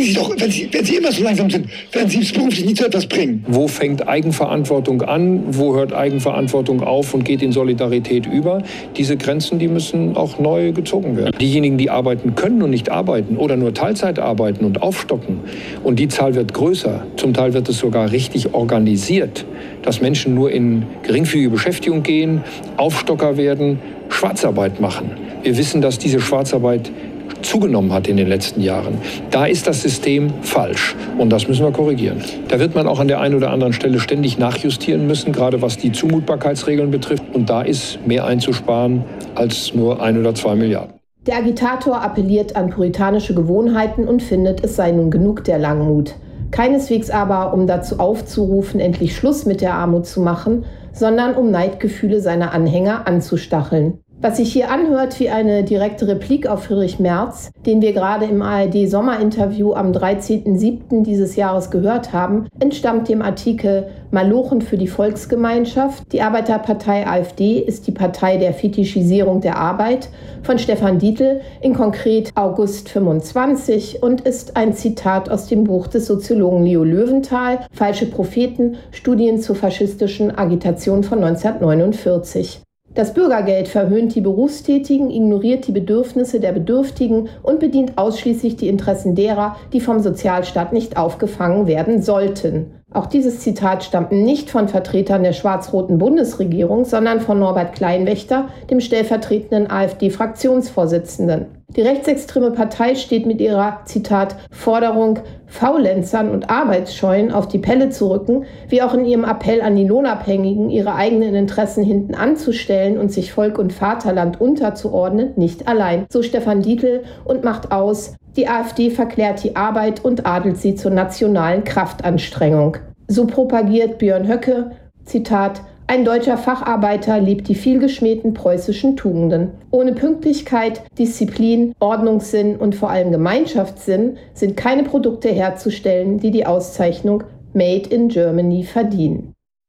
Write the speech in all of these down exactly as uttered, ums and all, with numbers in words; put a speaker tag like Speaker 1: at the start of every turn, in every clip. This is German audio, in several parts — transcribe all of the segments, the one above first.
Speaker 1: Sie doch, wenn Sie, wenn Sie immer so langsam sind, werden Sie es beruflich nie zu etwas bringen.
Speaker 2: Wo fängt Eigenverantwortung an? Wo hört Eigenverantwortung auf und geht in Solidarität über? Diese Grenzen, die müssen auch neu gezogen werden. Diejenigen, die arbeiten können und nicht arbeiten oder nur Teilzeit arbeiten und aufstocken, und die Zahl wird größer, zum Teil wird es sogar richtig organisiert, dass Menschen nur in geringfügige Beschäftigung gehen, Aufstocker werden, Schwarzarbeit machen. Wir wissen, dass diese Schwarzarbeit zugenommen hat in den letzten Jahren. Da ist das System falsch und das müssen wir korrigieren. Da wird man auch an der einen oder anderen Stelle ständig nachjustieren müssen, gerade was die Zumutbarkeitsregeln betrifft. Und da ist mehr einzusparen als nur ein oder zwei Milliarden.
Speaker 3: Der Agitator appelliert an puritanische Gewohnheiten und findet, es sei nun genug der Langmut. Keineswegs aber, um dazu aufzurufen, endlich Schluss mit der Armut zu machen, sondern um Neidgefühle seiner Anhänger anzustacheln. Was sich hier anhört wie eine direkte Replik auf Friedrich Merz, den wir gerade im A R D-Sommerinterview am dreizehnten siebten dieses Jahres gehört haben, entstammt dem Artikel Malochen für die Volksgemeinschaft. Die Arbeiterpartei AfD ist die Partei der Fetischisierung der Arbeit von Stefan Dietl in konkret August fünfundzwanzig und ist ein Zitat aus dem Buch des Soziologen Leo Löwenthal, Falsche Propheten, Studien zur faschistischen Agitation von neunzehnhundertneunundvierzig. Das Bürgergeld verhöhnt die Berufstätigen, ignoriert die Bedürfnisse der Bedürftigen und bedient ausschließlich die Interessen derer, die vom Sozialstaat nicht aufgefangen werden sollten. Auch dieses Zitat stammt nicht von Vertretern der schwarz-roten Bundesregierung, sondern von Norbert Kleinwächter, dem stellvertretenden AfD-Fraktionsvorsitzenden. Die rechtsextreme Partei steht mit ihrer, Zitat, Forderung, Faulenzern und Arbeitsscheuen auf die Pelle zu rücken, wie auch in ihrem Appell an die Lohnabhängigen, ihre eigenen Interessen hinten anzustellen und sich Volk und Vaterland unterzuordnen, nicht allein. So Stefan Dietl und macht aus, die AfD verklärt die Arbeit und adelt sie zur nationalen Kraftanstrengung. So propagiert Björn Höcke, Zitat, ein deutscher Facharbeiter lebt die vielgeschmähten preußischen Tugenden. Ohne Pünktlichkeit, Disziplin, Ordnungssinn und vor allem Gemeinschaftssinn sind keine Produkte herzustellen, die die Auszeichnung Made in Germany verdienen.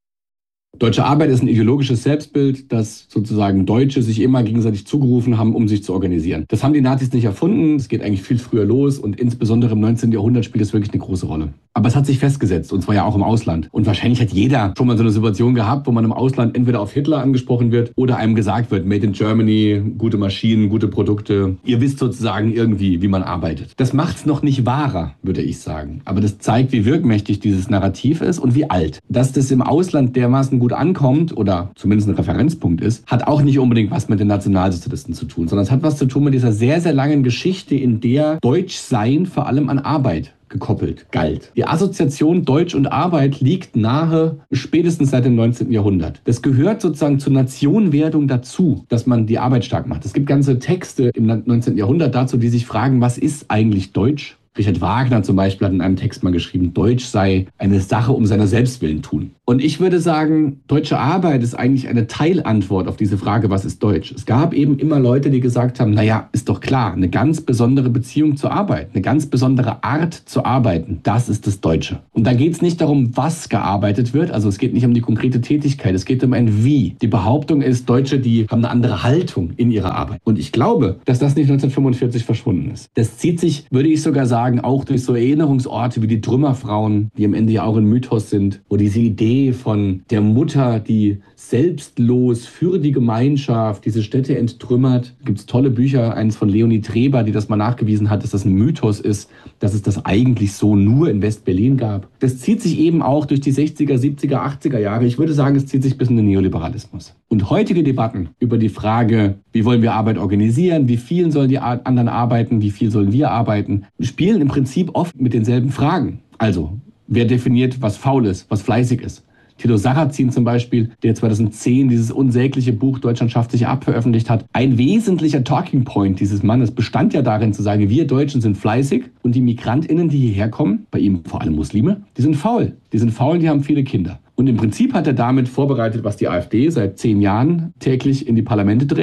Speaker 4: Deutsche Arbeit ist ein ideologisches Selbstbild, das sozusagen Deutsche sich immer gegenseitig zugerufen haben, um sich zu organisieren. Das haben die Nazis nicht erfunden, es geht eigentlich viel früher los und insbesondere im neunzehnten Jahrhundert spielt es wirklich eine große Rolle. Aber es hat sich festgesetzt und zwar ja auch im Ausland. Und wahrscheinlich hat jeder schon mal so eine Situation gehabt, wo man im Ausland entweder auf Hitler angesprochen wird oder einem gesagt wird, Made in Germany, gute Maschinen, gute Produkte. Ihr wisst sozusagen irgendwie, wie man arbeitet. Das macht es noch nicht wahrer, würde ich sagen. Aber das zeigt, wie wirkmächtig dieses Narrativ ist und wie alt. Dass das im Ausland dermaßen gut ankommt oder zumindest ein Referenzpunkt ist, hat auch nicht unbedingt was mit den Nationalsozialisten zu tun, sondern es hat was zu tun mit dieser sehr, sehr langen Geschichte, in der Deutschsein vor allem an Arbeit gekoppelt galt. Die Assoziation Deutsch und Arbeit liegt nahe spätestens seit dem neunzehnten Jahrhundert. Das gehört sozusagen zur Nationwerdung dazu, dass man die Arbeit stark macht. Es gibt ganze Texte im neunzehnten Jahrhundert dazu, die sich fragen, was ist eigentlich Deutsch? Richard Wagner zum Beispiel hat in einem Text mal geschrieben, Deutsch sei eine Sache um seiner selbst willen tun. Und ich würde sagen, deutsche Arbeit ist eigentlich eine Teilantwort auf diese Frage, was ist Deutsch? Es gab eben immer Leute, die gesagt haben, naja, ist doch klar, eine ganz besondere Beziehung zur Arbeit, eine ganz besondere Art zu arbeiten, das ist das Deutsche. Und da geht es nicht darum, was gearbeitet wird, also es geht nicht um die konkrete Tätigkeit, es geht um ein Wie. Die Behauptung ist, Deutsche, die haben eine andere Haltung in ihrer Arbeit. Und ich glaube, dass das nicht neunzehnhundertfünfundvierzig verschwunden ist. Das zieht sich, würde ich sogar sagen, auch durch so Erinnerungsorte wie die Trümmerfrauen, die am Ende ja auch ein Mythos sind, wo diese Idee von der Mutter, die selbstlos für die Gemeinschaft diese Städte enttrümmert. Da gibt es tolle Bücher, eins von Leonie Treber, die das mal nachgewiesen hat, dass das ein Mythos ist, dass es das eigentlich so nur in West-Berlin gab. Das zieht sich eben auch durch die sechziger, siebziger, achtziger Jahre. Ich würde sagen, es zieht sich bis in den Neoliberalismus. Und heutige Debatten über die Frage, wie wollen wir Arbeit organisieren, wie viel sollen die anderen arbeiten, wie viel sollen wir arbeiten, spielen im Prinzip oft mit denselben Fragen. Also, wer definiert, was faul ist, was fleißig ist? Thilo Sarrazin zum Beispiel, der zweitausendzehn dieses unsägliche Buch Deutschland schafft sich ab veröffentlicht hat. Ein wesentlicher Talking Point dieses Mannes bestand ja darin zu sagen, wir Deutschen sind fleißig und die MigrantInnen, die hierher kommen, bei ihm vor allem Muslime, die sind faul. Die sind faul, die haben viele Kinder. Und im Prinzip hat er damit vorbereitet, was die AfD seit zehn Jahren täglich in die Parlamente trägt.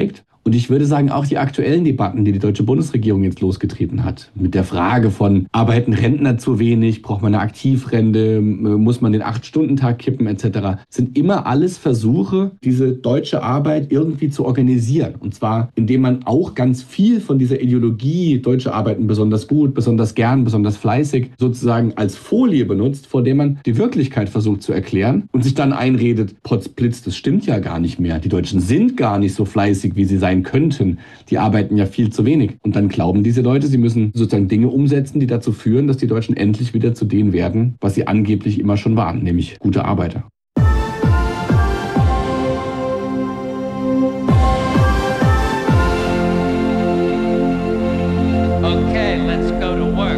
Speaker 4: Und ich würde sagen, auch die aktuellen Debatten, die die deutsche Bundesregierung jetzt losgetreten hat, mit der Frage von, arbeiten Rentner zu wenig, braucht man eine Aktivrente, muss man den acht-Stunden-Tag kippen et cetera, sind immer alles Versuche, diese deutsche Arbeit irgendwie zu organisieren. Und zwar, indem man auch ganz viel von dieser Ideologie, deutsche Arbeiten besonders gut, besonders gern, besonders fleißig, sozusagen als Folie benutzt, vor der man die Wirklichkeit versucht zu erklären und sich dann einredet, Potzblitz, das stimmt ja gar nicht mehr. Die Deutschen sind gar nicht so fleißig, wie sie sein könnten. Die arbeiten ja viel zu wenig. Und dann glauben diese Leute, sie müssen sozusagen Dinge umsetzen, die dazu führen, dass die Deutschen endlich wieder zu denen werden, was sie angeblich immer schon waren, nämlich gute Arbeiter.
Speaker 5: Okay, let's go to work.